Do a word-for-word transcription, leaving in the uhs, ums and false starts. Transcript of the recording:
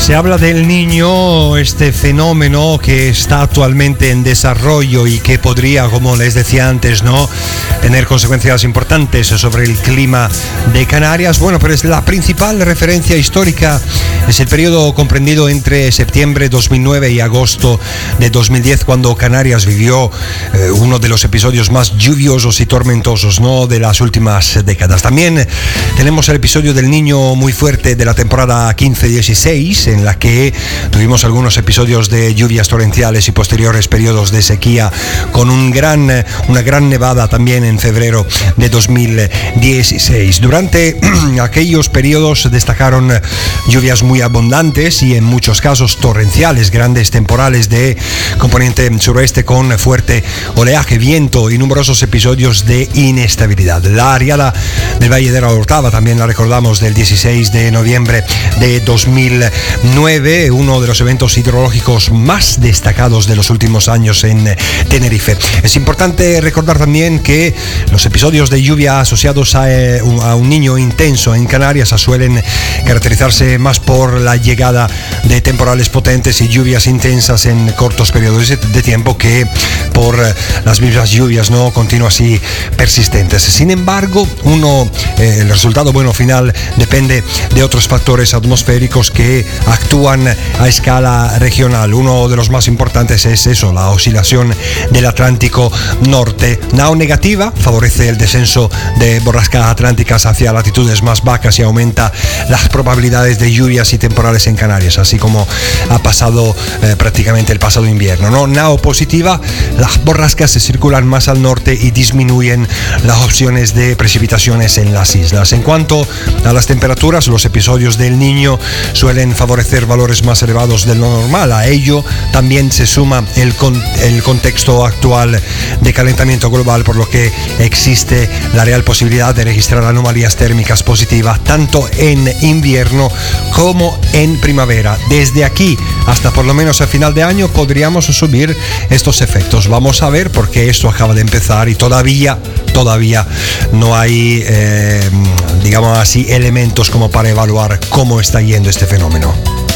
Se habla del Niño, este fenómeno que está actualmente en desarrollo y que podría, como les decía antes, ¿no?, tener consecuencias importantes sobre el clima de Canarias. Bueno, pero es la principal referencia histórica, es el periodo comprendido entre septiembre de dos mil nueve y agosto de dos mil diez, cuando Canarias vivió eh, uno de los episodios más lluviosos y tormentosos, ¿no?, de las últimas décadas. También tenemos el episodio del Niño muy fuerte de la temporada quince dieciséis, en la que tuvimos algunos episodios de lluvias torrenciales y posteriores periodos de sequía, con un gran, una gran nevada también en febrero de dos mil dieciséis. Durante aquellos periodos destacaron lluvias muy abundantes y en muchos casos torrenciales, grandes temporales de componente suroeste con fuerte oleaje, viento y numerosos episodios de inestabilidad. La riada del Valle de la Orotava también la recordamos, del dieciséis de noviembre de dos mil nueve, uno de los eventos hidrológicos más destacados de los últimos años en Tenerife. Es importante recordar también que los episodios de lluvia asociados a, a un Niño intenso en Canarias suelen caracterizarse más por la llegada de temporales potentes y lluvias intensas en cortos periodos de tiempo que por las mismas lluvias no continuas y persistentes. Sin embargo, uno, eh, el resultado bueno final depende de otros factores atmosféricos que actúan a escala regional. Uno de los más importantes es eso, la oscilación del Atlántico Norte. Nao negativa favorece el descenso de borrascas atlánticas hacia latitudes más bajas y aumenta las probabilidades de lluvias y temporales en Canarias, así como ha pasado eh, prácticamente el pasado invierno, ¿no? Nao positiva, las borrascas se circulan más al norte y disminuyen las opciones de precipitaciones en las islas. En cuanto a las temperaturas, los episodios del Niño suelen favorecer valores más elevados de lo normal. A ello también se suma el, con, el contexto actual de calentamiento global, por lo que existe la real posibilidad de registrar anomalías térmicas positivas tanto en invierno como en primavera. Desde aquí hasta por lo menos a final de año podríamos subir estos efectos. Vamos a ver, porque esto acaba de empezar y todavía, todavía no hay, eh, digamos así, elementos como para evaluar cómo está yendo este fenómeno.